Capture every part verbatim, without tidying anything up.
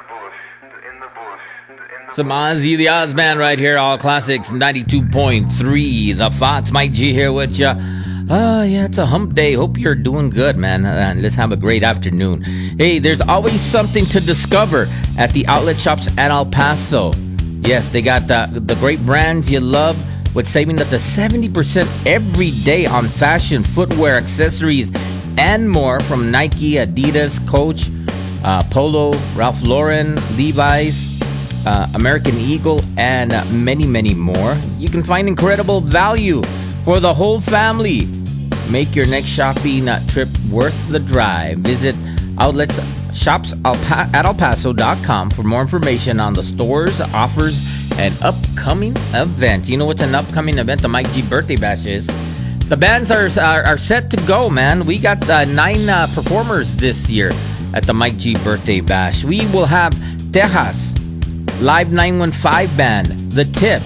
Some Ozzy the Oz Band right here, all classics, ninety-two point three. The Fox, Mike G here with ya. Oh, yeah, it's a hump day. Hope you're doing good, man. And let's have a great afternoon. Hey, there's always something to discover at the outlet shops at El Paso. Yes, they got the, the great brands you love with saving up to seventy percent every day on fashion, footwear, accessories, and more from Nike, Adidas, Coach, uh, Polo, Ralph Lauren, Levi's, Uh, American Eagle, and uh, many, many more. You can find incredible value for the whole family. Make your next shopping uh, trip worth the drive. Visit outlets shops at el paso dot com for more information on the stores, offers, and upcoming events. You know what's an upcoming event? The Mike G Birthday Bash is. The bands are are, are set to go, man. We got uh, nine uh, performers this year at the Mike G Birthday Bash. We will have Tejas, Live nine one five Band, The Tip,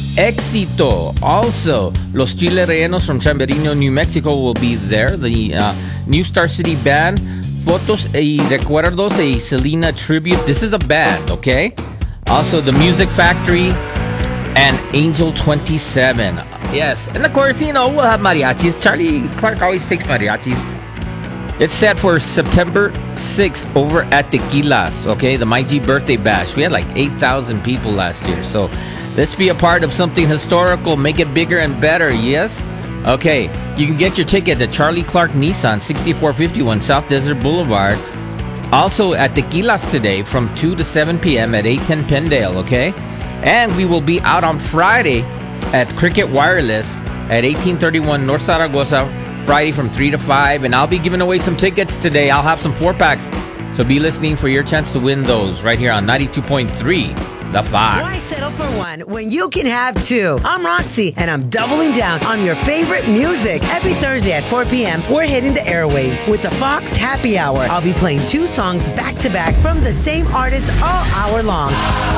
Éxito. Also, Los Chile Rellenos from Chamberino, New Mexico will be there. The uh, New Star City Band, Fotos y Recuerdos, a Selena tribute. This is a band, okay? Also, The Music Factory and Angel twenty-seven. Yes, and of course, you know, we'll have mariachis. Charlie Clark always takes mariachis. It's set for September sixth over at Tequilas, okay? The Mike G Birthday Bash. We had like eight thousand people last year. So let's be a part of something historical. Make it bigger and better, yes? Okay, you can get your ticket at Charlie Clark Nissan, sixty-four fifty-one South Desert Boulevard. Also at Tequilas today from two to seven p.m. at eight ten Pendale, okay? And we will be out on Friday at Cricket Wireless at eighteen thirty-one North Zaragoza, Friday from three to five, and I'll be giving away some tickets today. I'll have some four-packs, so be listening for your chance to win those right here on ninety-two point three, The Fox. Why settle for one when you can have two? I'm Roxy, and I'm doubling down on your favorite music. Every Thursday at four p.m., we're hitting the airwaves with The Fox Happy Hour. I'll be playing two songs back-to-back from the same artist all hour long.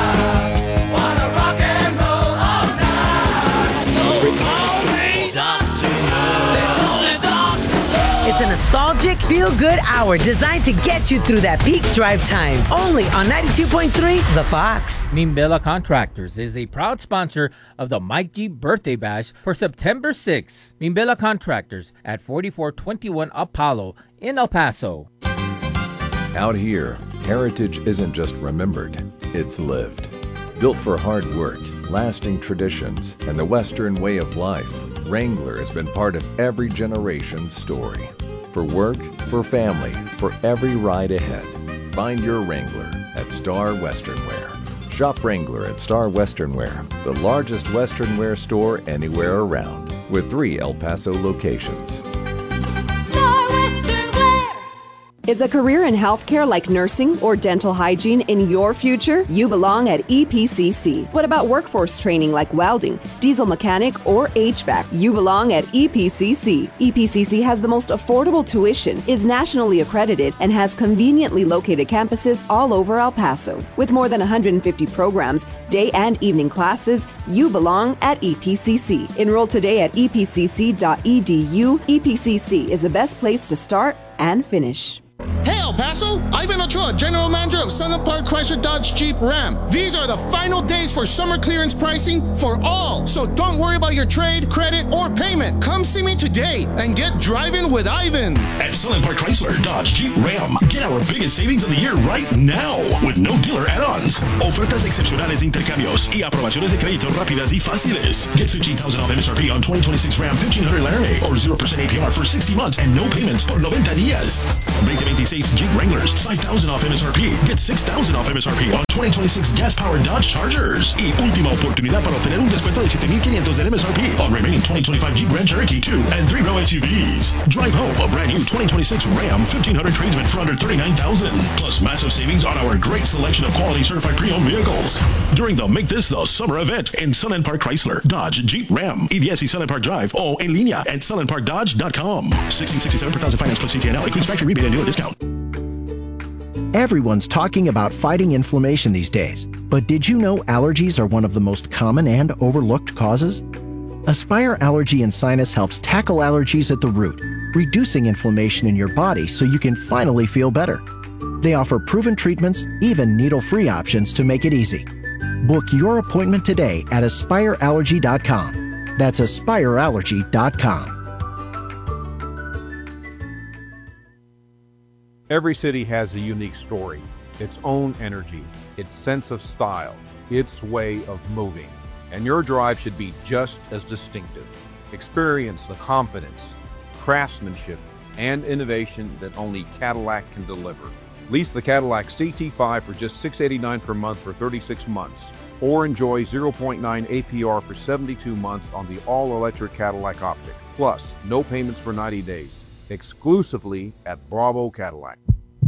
I wanna rock and roll all night. So It's a nostalgic, feel-good hour designed to get you through that peak drive time. Only on ninety-two point three, The Fox. Mimbela Contractors is a proud sponsor of the Mike G Birthday Bash for September sixth. Mimbela Contractors at forty-four twenty-one Apollo in El Paso. Out here, heritage isn't just remembered, it's lived. Built for hard work, lasting traditions, and the Western way of life, Wrangler has been part of every generation's story. For work, for family, for every ride ahead. Find your Wrangler at Star Western Wear. Shop Wrangler at Star Western Wear, the largest Western wear store anywhere around, with three El Paso locations. Is a career in healthcare like nursing or dental hygiene in your future? You belong at E P C C. What about workforce training like welding, diesel mechanic, or H V A C? You belong at E P C C. E P C C has the most affordable tuition, is nationally accredited, and has conveniently located campuses all over El Paso. With more than one hundred fifty programs, day and evening classes, you belong at E P C C. Enroll today at e p c c dot e d u. E P C C is the best place to start and finish. Hey El Paso, Ivan Ochoa, General Manager of Sunland Park Chrysler Dodge Jeep Ram. These are the final days for summer clearance pricing for all. So don't worry about your trade, credit, or payment. Come see me today and get driving with Ivan. At Sunland Park Chrysler Dodge Jeep Ram, get our biggest savings of the year right now with no dealer add-ons. Ofertas excepcionales de intercambios y aprobaciones de crédito rápidas y fáciles. Get fifteen thousand off M S R P on twenty twenty-six Ram fifteen hundred Laramie or zero percent A P R for sixty months and no payments por noventa días. twenty twenty-six Jeep Wranglers, five thousand off M S R P. Get six thousand off M S R P on twenty twenty-six gas-powered Dodge Chargers. Y última oportunidad para obtener un descuento de siete mil quinientos del M S R P on remaining twenty twenty-five Jeep Grand Cherokee two and three-row S U Vs. Drive home a brand new twenty twenty-six Ram fifteen hundred tradesman for under thirty-nine thousand dollars. Plus massive savings on our great selection of quality certified pre-owned vehicles. During the Make This the Summer event in Sunland Park Chrysler, Dodge, Jeep, Ram, E V S y Sunland Park Drive o en línea at sunland park dodge dot com. sixteen sixty-seven per thousand finance plus C T N L includes factory rebate and dealer discount. Everyone's talking about fighting inflammation these days, but did you know allergies are one of the most common and overlooked causes? Aspire Allergy and Sinus helps tackle allergies at the root, reducing inflammation in your body so you can finally feel better. They offer proven treatments, even needle-free options to make it easy. Book your appointment today at aspire allergy dot com. That's aspire allergy dot com. Every city has a unique story, its own energy, its sense of style, its way of moving. And your drive should be just as distinctive. Experience the confidence, craftsmanship, and innovation that only Cadillac can deliver. Lease the Cadillac C T five for just six hundred eighty-nine dollars per month for thirty-six months, or enjoy zero point nine A P R for seventy-two months on the all-electric Cadillac Optic. Plus, no payments for ninety days, exclusively at Bravo Cadillac.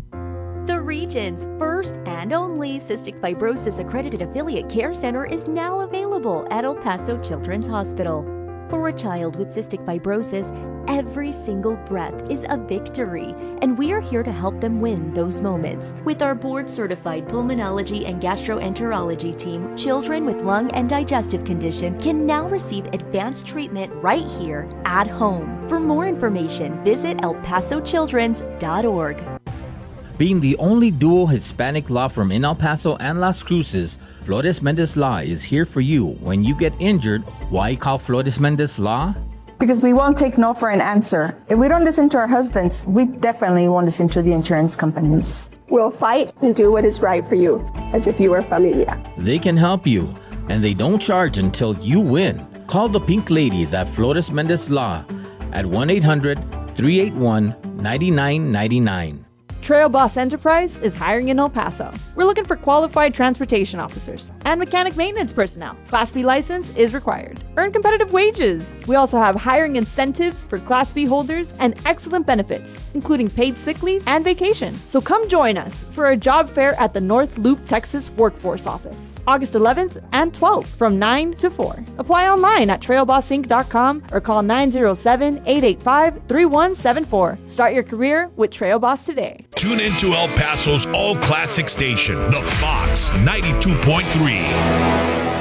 The region's first and only cystic fibrosis accredited affiliate care center is now available at El Paso Children's Hospital. For a child with cystic fibrosis, every single breath is a victory, and we are here to help them win those moments. With our board-certified pulmonology and gastroenterology team, children with lung and digestive conditions can now receive advanced treatment right here at home. For more information, visit el paso childrens dot org. Being the only dual Hispanic law firm in El Paso and Las Cruces, Flores Mendez Law is here for you when you get injured. Why call Flores Mendez Law? Because we won't take no for an answer. If we don't listen to our husbands, we definitely won't listen to the insurance companies. We'll fight and do what is right for you, as if you were familia. They can help you, and they don't charge until you win. Call the Pink Ladies at Flores Mendez Law at one eight hundred, three eight one, nine nine nine nine. Trail Boss Enterprise is hiring in El Paso. We're looking for qualified transportation officers and mechanic maintenance personnel. Class B license is required. Earn competitive wages. We also have hiring incentives for Class B holders and excellent benefits, including paid sick leave and vacation. So come join us for a job fair at the North Loop, Texas Workforce Office, August eleventh and twelfth from nine to four. Apply online at trail boss inc dot com or call nine oh seven, eight eight five, three one seven four. Start your career with Trail Boss today. Tune in to El Paso's all-classic station, The Fox ninety-two point three.